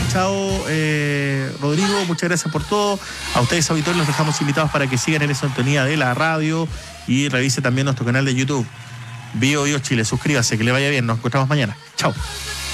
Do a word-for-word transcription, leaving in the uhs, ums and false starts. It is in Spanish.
chao eh, Rodrigo, muchas gracias por todo. A ustedes, auditores, los dejamos invitados para que sigan en la sintonía de la radio y revise también nuestro canal de YouTube, Bio Bio Chile. Suscríbase, que le vaya bien, nos encontramos mañana. Chao.